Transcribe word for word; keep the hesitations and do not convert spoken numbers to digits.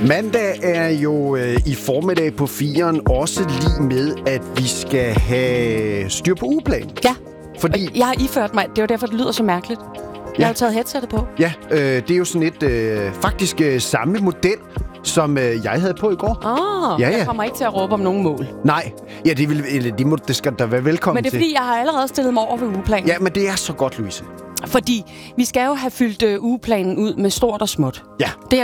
Mandag er jo øh, i formiddag på firen også lige med, at vi skal have styr på ugeplanen. Ja, fordi og jeg har iført mig. Det var derfor, det lyder så mærkeligt. Jeg Ja. har jo taget headsetet på. Ja, øh, det er jo sådan et øh, faktisk øh, samme model, som øh, jeg havde på i går. Ah, Ja, ja. jeg kommer ikke til at råbe om nogen mål. Nej, ja, det, vil, eller, det, må, det skal der være velkommen Men det er til. fordi, jeg har allerede stillet mig over ved ugeplanen. Ja, men det er så godt, Louise. Fordi vi skal jo have fyldt øh, ugeplanen ud med stort og småt. Ja. Det